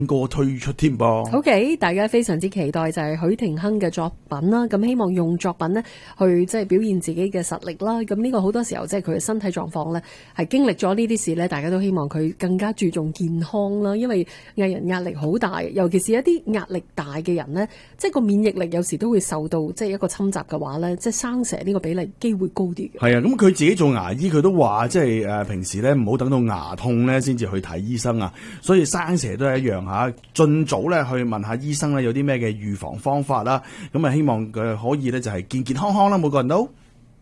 歌推出添噃。 OK， 大家非常之期待就係許廷鏗嘅作品啦。咁希望用作品呢去即係表現自己嘅實力啦。咁呢個好多時候即係佢嘅身體狀況呢係經歷咗呢啲事呢，大家都希望佢更加注重健康啦。因為藝人壓力好大，尤其是一啲壓力大嘅人呢，即係個免疫力有時都會受到即係一個侵襲嘅話呢，即係生蛇呢個比例機會高啲嘅。 係啊，咁佢自己做牙醫，佢都話即係平時呢唔好等到牙痛呢先至去睇醫生啊。所以生蛇都係一樣嚇，盡早咧去問下醫生咧有啲咩嘅預防方法啦。咁啊，希望佢可以咧就係健健康康啦，每個人都。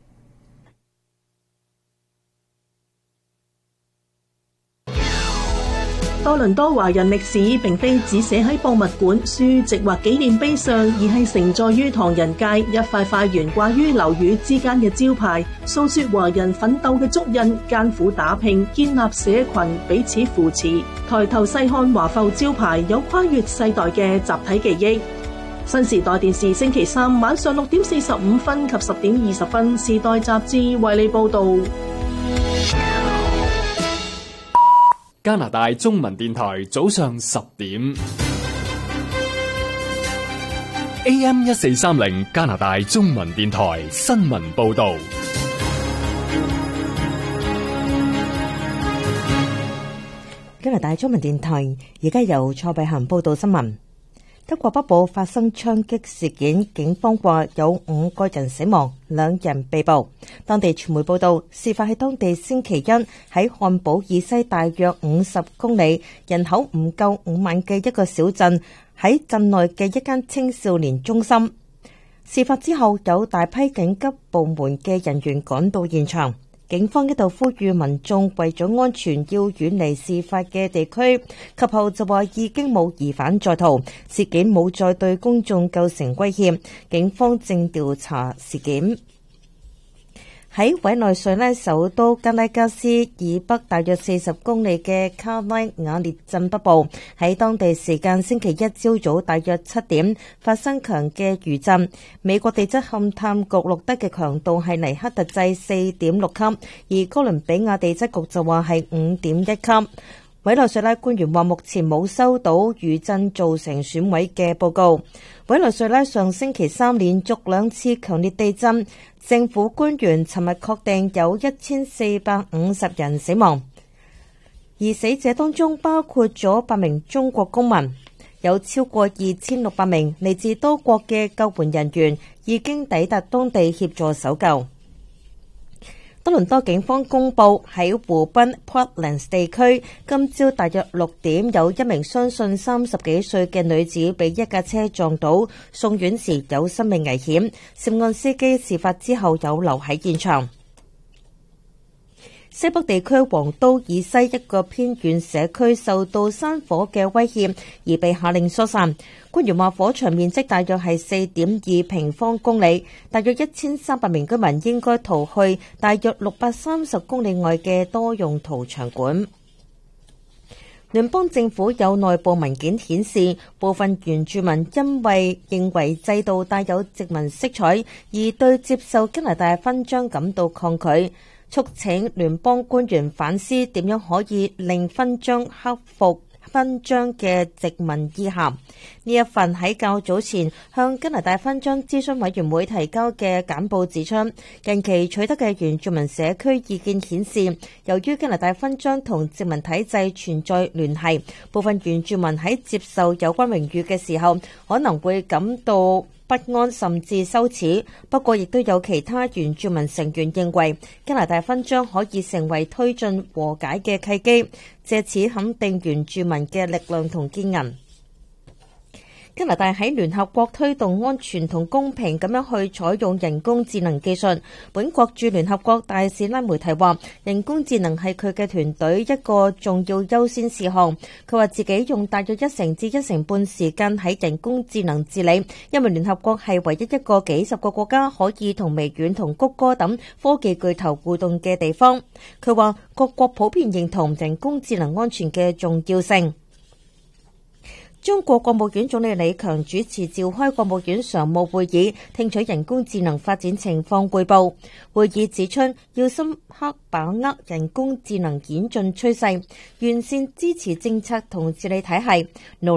多倫多華人歷史並非只寫喺博物館、書籍或紀念碑上，而係承載於唐人街一塊塊懸掛於樓宇之間嘅招牌，訴說華人奮鬥嘅足印、艱苦打拼、建立社群、彼此扶持。抬頭細看華埠招牌，有跨越世代嘅集體記憶。新時代電視星期三晚上6點45分及10點20分，時代雜誌為你報道。 加拿大中文電台早上10點 AM 1430加拿大中文電台新聞報道。 加拿大中文電台而家由蔡碧涵報道新聞。德國北部發生槍擊事件，警方話有5個人死亡，2人被捕。當地傳媒報道，事發喺當地星期一喺漢堡以西大約50公里、人口唔夠5萬嘅一個小鎮，喺鎮內嘅一間青少年中心。事發之後，有大批緊急部門嘅人員趕到現場。警方一度呼籲民眾為咗安全要遠離事發嘅地區，及後就話已經冇疑犯在逃，事件冇再對公眾構成威脅，警方正調查事件。喺委內瑞拉首都加拉加斯以北大約40公里嘅卡拉瓦列鎮北部，喺當地時間星期一朝早大約7點發生強嘅餘震。美國地質勘探局錄得嘅強度係尼克特制4.6級，而哥倫比亞地質局就話係5.1級。委內瑞拉官員話目前冇收到餘震造成損毀嘅報告。委內瑞拉上星期三連續2次強烈地震，政府官員尋日確定有1450人死亡，而死者當中包括咗8名中國公民，有超過2600名嚟自多國嘅救援人員已經抵達當地協助搜救。多倫多警方公布喺湖濱 Portlands 地區，今朝大約6點，有一名相信30幾歲嘅女子被一架車撞倒，送院時有生命危險。涉案司機事發之後有留喺現場。西北地區黃都以西一個偏遠社區受到山火嘅威脅而被下令疏散。官員話火場面積大約係4.2平方公里，大約1300名居民應該逃去大約630公里外嘅多用途場館。聯邦政府有內部文件顯示，部分原住民因為認為制度帶有殖民色彩，而對接受加拿大勳章感到抗拒，促請聯邦官員反思點樣可以令勳章克服勳章嘅殖民意涵。呢一份喺較早前向加拿大勳章諮詢委員會提交嘅簡報指出，近期取得嘅原住民社區意見顯示，由於加拿大勳章同殖民體制存在聯繫，部分原住民喺接受有關榮譽嘅時候可能會感到不安甚至羞恥。不過亦都有其他原住民成員認為加拿大勳章可以成為推進和解嘅契機，借此肯定原住民嘅力量同堅韌。加拿大喺聯合國推動安全同公平咁樣去採用人工智能技術。本國駐聯合國大使拉梅提話，人工智能係佢嘅團隊一個重要優先事項。佢話自己用大約1成至1成半時間喺人工智能治理，因為聯合國係唯一一個幾十個國家可以同微軟同谷歌等科技巨頭互動嘅地方。佢話各國普遍認同人工智能安全嘅重要性。 中國國務院總理李強主持召開國務院常務會議，聽取人工智能發展情況匯報。會議指出，要深刻把握人工智能演進趨勢，完善支持政策同治理體系，努